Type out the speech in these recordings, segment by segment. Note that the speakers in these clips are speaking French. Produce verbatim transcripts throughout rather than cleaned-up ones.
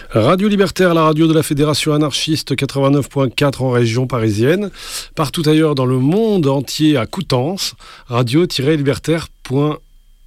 Radio Libertaire, la radio de la Fédération anarchiste quatre-vingt-neuf point quatre en région parisienne. Partout ailleurs dans le monde entier à Coutances, radio tiret libertaire point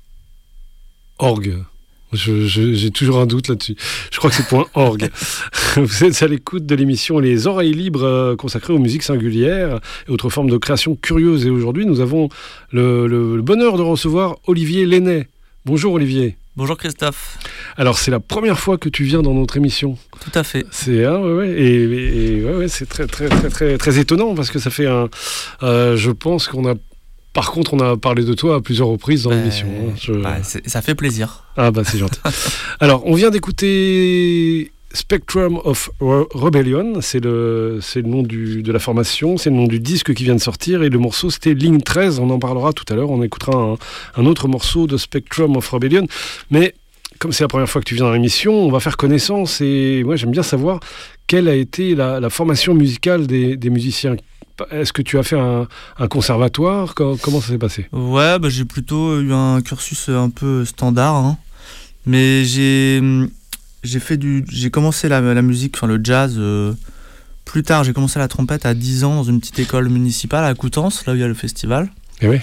org. Je, je, j'ai toujours un doute là-dessus. Je crois que c'est .org. Vous êtes à l'écoute de l'émission Les Oreilles Libres euh, consacrée aux musiques singulières et autres formes de création curieuse. Et aujourd'hui, nous avons le, le, le bonheur de recevoir Olivier Lenné. Bonjour Olivier. Bonjour Christophe. Alors c'est la première fois que tu viens dans notre émission. Tout à fait. C'est hein, ouais, ouais, et, et, et ouais, ouais, c'est très très très très très étonnant parce que ça fait un. Euh, je pense qu'on a. Par contre, on a parlé de toi à plusieurs reprises dans euh, l'émission. Hein. Je... Bah, ça fait plaisir. Ah bah c'est gentil. Alors on vient d'écouter Spectrum of Rebellion, c'est le, c'est le nom du, de la formation, c'est le nom du disque qui vient de sortir et le morceau c'était Ligne treize, on en parlera tout à l'heure, on écoutera un, un autre morceau de Spectrum of Rebellion, mais comme c'est la première fois que tu viens dans l'émission, on va faire connaissance et moi j'aime bien savoir quelle a été la, la formation musicale des, des musiciens. Est-ce que tu as fait un, un conservatoire ? Comment ça s'est passé ? Ouais, bah, j'ai plutôt eu un cursus un peu standard, hein. Mais j'ai... J'ai fait du, j'ai commencé la, la musique, enfin le jazz, euh, plus tard. J'ai commencé la trompette à dix ans dans une petite école municipale à Coutances, là où il y a le festival. Et oui.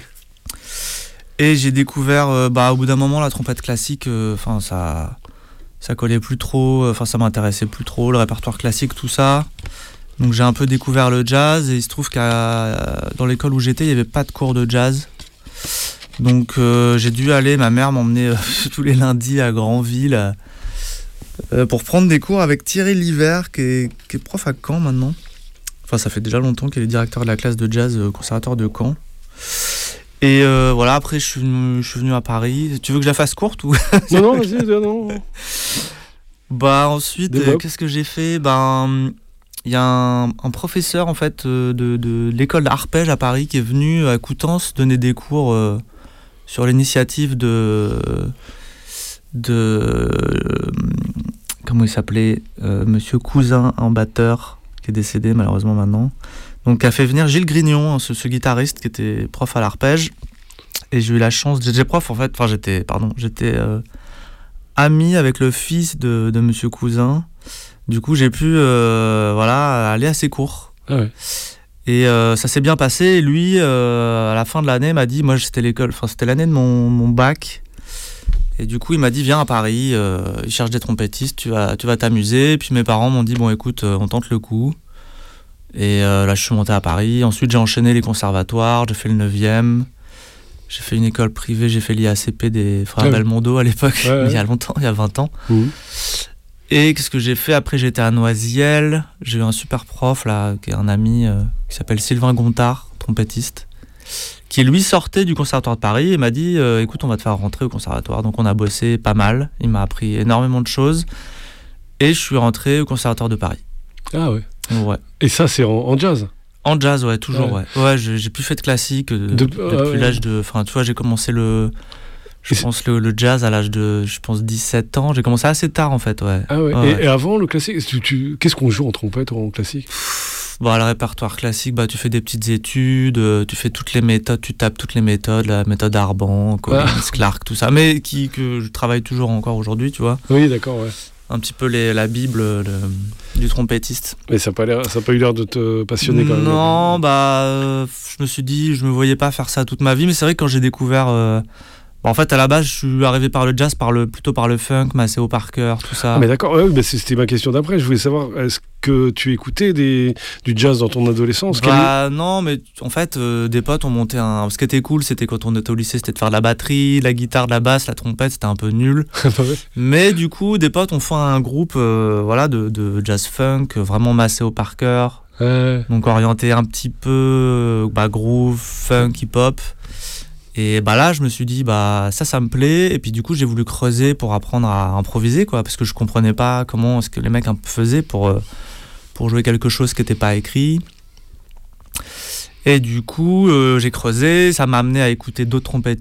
Et j'ai découvert, euh, bah, au bout d'un moment, la trompette classique. Enfin, euh, ça, ça collait plus trop. Enfin, ça m'intéressait plus trop, le répertoire classique, tout ça. Donc j'ai un peu découvert le jazz et il se trouve qu'à dans l'école où j'étais, il y avait pas de cours de jazz. Donc euh, j'ai dû aller. Ma mère m'emmenait euh, tous les lundis à Granville. À, Euh, pour prendre des cours avec Thierry Liver, qui est, qui est prof à Caen maintenant. Enfin, ça fait déjà longtemps qu'il est directeur de la classe de jazz au conservatoire de Caen. Et euh, voilà, après, je suis, venu, je suis venu à Paris. Tu veux que je la fasse courte ou... Non, non, vas-y, non, non. Bah, ensuite, euh, qu'est-ce que j'ai fait ? Ben, il y a un, un professeur, en fait, de, de, de l'école d'arpège à Paris qui est venu à Coutances donner des cours euh, sur l'initiative de... de euh, comment il s'appelait euh, Monsieur Cousin, un batteur qui est décédé malheureusement maintenant, donc a fait venir Gilles Grignon, hein, ce, ce guitariste qui était prof à l'arpège, et j'ai eu la chance, j'étais prof en fait, enfin j'étais pardon j'étais euh, ami avec le fils de, de Monsieur Cousin, du coup j'ai pu euh, voilà aller à ses cours. Ah ouais. Et euh, ça s'est bien passé, et lui euh, à la fin de l'année m'a dit, moi c'était l'école, enfin c'était l'année de mon, mon bac. Et du coup, il m'a dit, viens à Paris, euh, il cherche des trompettistes, tu vas, tu vas t'amuser. Et puis mes parents m'ont dit, bon écoute, euh, on tente le coup. Et euh, là, je suis monté à Paris. Ensuite, j'ai enchaîné les conservatoires, j'ai fait le neuvième. J'ai fait une école privée, j'ai fait l'I A C P des frères ah oui. Belmondo à l'époque, ouais, ouais. il y a longtemps, il y a vingt ans. Mmh. Et qu'est-ce que j'ai fait ? Après, j'étais à Noisiel. J'ai eu un super prof, là, qui est un ami, euh, qui s'appelle Sylvain Gontard, trompettiste, qui lui sortait du conservatoire de Paris et m'a dit euh, écoute, on va te faire rentrer au conservatoire. Donc on a bossé pas mal, il m'a appris énormément de choses et je suis rentré au conservatoire de Paris. Ah ouais. Ouais. Et ça c'est en, en jazz ? En jazz, ouais, toujours, ouais. Ouais, ouais j'ai, j'ai plus fait de classique de, de, depuis euh, ouais. l'âge de... Enfin, tu vois, j'ai commencé le... Je et pense le, le jazz à l'âge de, je pense, dix-sept ans. J'ai commencé assez tard, en fait, ouais. Ah ouais. ouais. Et, et avant, le classique, tu, tu... qu'est-ce qu'on joue en trompette ou en classique ? Bon, le répertoire classique, bah, tu fais des petites études, euh, tu fais toutes les méthodes, tu tapes toutes les méthodes, la méthode Arban, Collins, ah. Clark, tout ça, mais qui, que je travaille toujours encore aujourd'hui, tu vois. Oui, d'accord, ouais. Un petit peu les, la Bible le, du trompettiste. Mais ça n'a pas, pas eu l'air de te passionner quand même. Non, bah, euh, je me suis dit, je me voyais pas faire ça toute ma vie, mais c'est vrai que quand j'ai découvert... Euh, En fait, à la base, je suis arrivé par le jazz, par le, plutôt par le funk, Maceo Parker, tout ça. Ah mais d'accord, ouais, bah c'était ma question d'après. Je voulais savoir, est-ce que tu écoutais des, du jazz dans ton adolescence ? Bah Quel... non, mais en fait, euh, des potes ont monté un... Ce qui était cool, c'était quand on était au lycée, c'était de faire de la batterie, de la guitare, de la basse, la trompette, c'était un peu nul. Mais du coup, des potes ont fait un groupe euh, voilà, de, de jazz funk, vraiment Maceo Parker. Ouais. Donc orienté un petit peu bah, groove, funk, hip-hop. Et bah là, je me suis dit, bah ça, ça me plaît. Et puis du coup, j'ai voulu creuser pour apprendre à improviser, quoi, parce que je comprenais pas comment est-ce que les mecs faisaient pour, pour jouer quelque chose qui n'était pas écrit. Et du coup, euh, j'ai creusé. Ça m'a amené à écouter d'autres trompettistes